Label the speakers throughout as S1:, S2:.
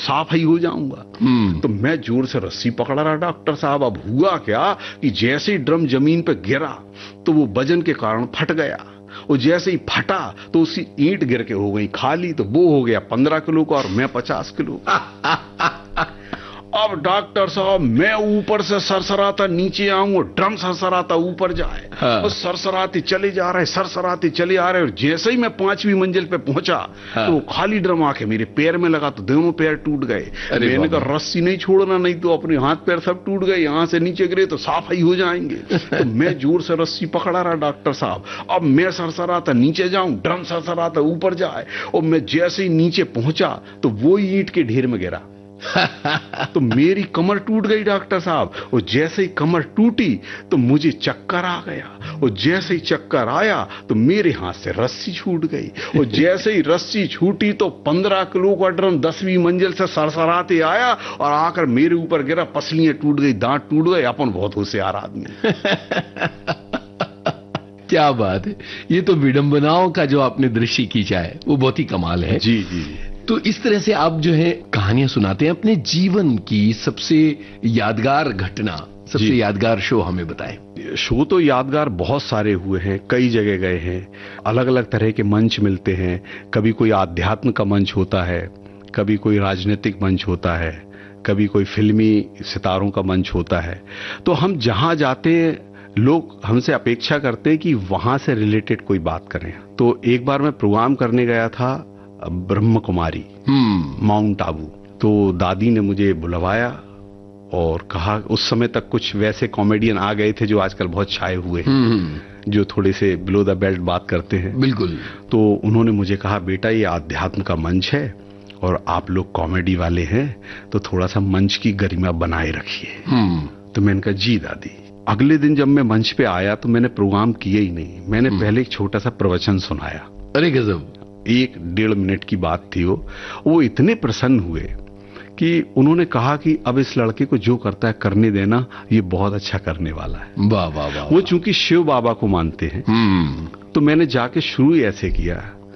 S1: साफ ही हो जाऊंगा। तो मैं जोर से रस्सी पकड़ रहा डॉक्टर साहब। अब हुआ क्या कि जैसे ही ड्रम जमीन पे गिरा तो वो वजन के कारण फट गया, और जैसे ही फटा तो उसकी ईंट गिर के हो गई खाली। तो वो हो गया 15 किलो का और मैं 50 किलो। अब डॉक्टर साहब मैं ऊपर से सरसराता नीचे आऊं और ड्रम सरसराता ऊपर जाए।
S2: हाँ।
S1: और सरसराते चले जा रहे, सरसराते चले आ रहे, और जैसे ही मैं 5वीं मंजिल पे पहुंचा तो वो खाली ड्रम आके मेरे पैर में लगा तो दोनों पैर टूट गए। मैंने कहा रस्सी नहीं छोड़ना, नहीं तो अपने हाथ पैर सब टूट गए, यहां से नीचे गिरे तो साफ ही हो जाएंगे। तो मैं जोर से रस्सी पकड़ा रहा डॉक्टर साहब। अब मैं सरसराता नीचे जाऊं, ड्रम सरसराता ऊपर जाए, और मैं जैसे ही नीचे पहुंचा तो वो ईंट के ढेर में गिरा। तो मेरी कमर टूट गई डॉक्टर साहब। और जैसे ही कमर टूटी तो मुझे चक्कर आ गया, और जैसे ही चक्कर आया तो मेरे हाथ से रस्सी छूट गई, और जैसे ही रस्सी छूटी तो 15 किलो का ड्रम 10वीं मंजिल से सरसराते आया और आकर मेरे ऊपर गिरा। पसलियां टूट गई, दांत टूट गए। अपन बहुत होशियार आदमी।
S2: क्या बात है, ये तो विडंबनाओं का जो आपने दृश्य खींचा है वो बहुत ही कमाल है।
S1: जी जी।
S2: तो इस तरह से आप जो है कहानियां सुनाते हैं। अपने जीवन की सबसे यादगार घटना, सबसे यादगार शो हमें बताएं।
S1: शो तो यादगार बहुत सारे हुए हैं, कई जगह गए हैं, अलग अलग तरह के मंच मिलते हैं। कभी कोई आध्यात्म का मंच होता है, कभी कोई राजनीतिक मंच होता है, कभी कोई फिल्मी सितारों का मंच होता है। तो हम जहां जाते हैं लोग हमसे अपेक्षा करते हैं कि वहां से रिलेटेड कोई बात करें। तो एक बार मैं प्रोग्राम करने गया था ब्रह्म कुमारी, माउंट आबू। तो दादी ने मुझे बुलवाया और कहा, उस समय तक कुछ वैसे कॉमेडियन आ गए थे जो आजकल बहुत छाए हुए हैं, जो थोड़े से बिलो द बेल्ट बात करते हैं।
S2: बिल्कुल।
S1: तो उन्होंने मुझे कहा, बेटा ये आध्यात्म का मंच है और आप लोग कॉमेडी वाले हैं, तो थोड़ा सा मंच की गरिमा बनाए रखिए। तो मैंने कहा जी दादी। अगले दिन जब मैं मंच पे आया तो मैंने प्रोग्राम किया ही नहीं, मैंने पहले एक छोटा सा प्रवचन सुनाया।
S2: अरे गजब।
S1: 1-1.5 मिनट की बात थी वो इतने प्रसन्न हुए कि उन्होंने कहा कि अब इस लड़के को जो करता है करने देना, ये बहुत अच्छा करने वाला है।
S2: वाह वाह वाह।
S1: वो चूंकि शिव बाबा को मानते हैं, तो मैंने जाके शुरू ऐसे किया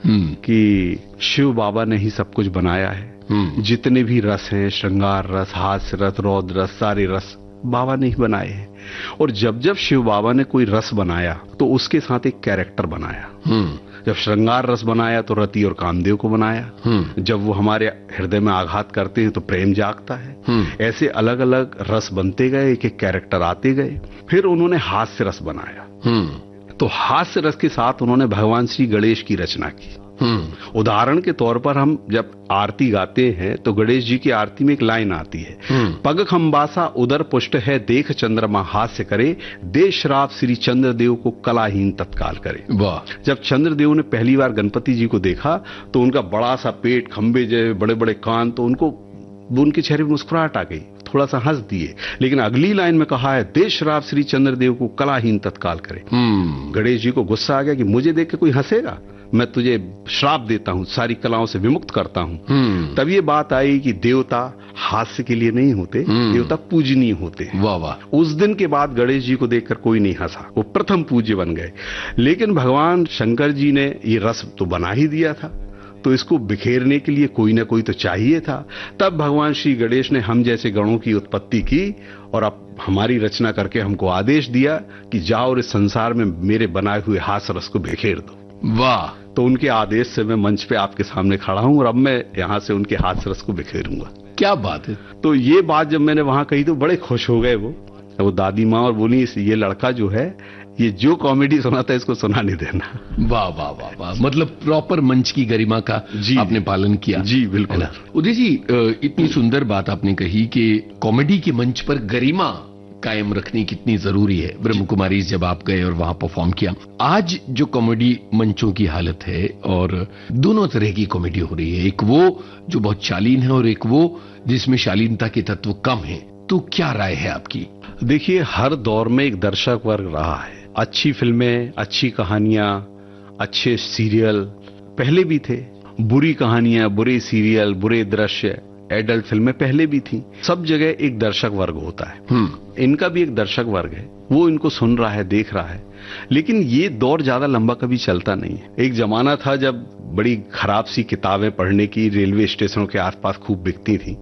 S1: कि शिव बाबा ने ही सब कुछ बनाया है। जितने भी रस हैं, श्रृंगार रस, हास्य रस, रौद्र रस, सारे रस बाबा ने ही बनाए हैं। और जब जब शिव बाबा ने कोई रस बनाया तो उसके साथ एक कैरेक्टर बनाया। जब श्रृंगार रस बनाया तो रति और कामदेव को बनाया। जब वो हमारे हृदय में आघात करते हैं तो प्रेम जागता है। ऐसे अलग अलग रस बनते गए, एक एक कैरेक्टर आते गए। फिर उन्होंने हास्य रस बनाया। तो हास्य रस के साथ उन्होंने भगवान श्री गणेश की रचना की। उदाहरण के तौर पर हम जब आरती गाते हैं तो गणेश जी की आरती में एक लाइन आती है, पग खंबासा उदर पुष्ट है, देख चंद्रमा हास्य करे, दे श्राप श्री चंद्रदेव को कलाहीन तत्काल करे।
S2: वाह।
S1: जब चंद्रदेव ने पहली बार गणपति जी को देखा तो उनका बड़ा सा पेट, खंबे जैसे बड़े बड़े कान, तो उनके चेहरे पर मुस्कुराहट आ गई, थोड़ा सा हंस दिए। लेकिन अगली लाइन में कहा है, दे श्राप श्री चंद्रदेव को कलाहीन तत्काल करे। गणेश जी को गुस्सा आ गया कि मुझे देख के कोई हंसेगा, मैं तुझे श्राप देता हूं, सारी कलाओं से विमुक्त करता हूं। तब ये बात आई कि देवता हास्य के लिए नहीं होते, देवता पूजनीय होते हैं।
S2: वाह वाह।
S1: उस दिन के बाद गणेश जी को देखकर कोई नहीं हंसा, वो प्रथम पूज्य बन गए। लेकिन भगवान शंकर जी ने ये रस तो बना ही दिया था, तो इसको बिखेरने के लिए कोई ना कोई तो चाहिए था। तब भगवान श्री गणेश ने हम जैसे गणों की उत्पत्ति की और अब हमारी रचना करके हमको आदेश दिया कि जाओ और इस संसार में मेरे बनाए हुए हास्य रस को बिखेर दो।
S2: वाह।
S1: तो उनके आदेश से मैं मंच पे आपके सामने खड़ा हूं और अब मैं यहां से उनके हास्य रस को बिखेरूंगा।
S2: क्या बात है।
S1: तो ये बात जब मैंने वहां कही तो बड़े खुश हो गए वो दादी माँ, और बोली ये लड़का जो है, ये जो कॉमेडी सुनाता है इसको सुना नहीं देना।
S2: वाह वाह वाह वाह। मतलब प्रॉपर मंच की गरिमा का आपने पालन किया।
S1: जी बिल्कुल।
S2: उदय जी, इतनी सुंदर बात आपने कही कि कॉमेडी के मंच पर गरिमा कायम रखनी कितनी जरूरी है। ब्रह्म कुमारी जब आप गए और वहां परफॉर्म किया, आज जो कॉमेडी मंचों की हालत है, और दोनों तरह की कॉमेडी हो रही है, एक वो जो बहुत शालीन है और एक वो जिसमें शालीनता के तत्व कम है, तो क्या राय है आपकी?
S1: देखिए, हर दौर में एक दर्शक वर्ग रहा है। अच्छी फिल्में, अच्छी कहानियां, अच्छे सीरियल पहले भी थे, बुरी कहानियां, बुरे सीरियल, बुरे दृश्य, एडल्ट फिल्में पहले भी थी। सब जगह एक दर्शक वर्ग होता है। इनका भी एक दर्शक वर्ग है, वो इनको सुन रहा है, देख रहा है। लेकिन ये दौर ज्यादा लंबा कभी चलता नहीं है। एक जमाना था जब बड़ी खराब सी किताबें पढ़ने की रेलवे स्टेशनों के आसपास खूब बिकती थी।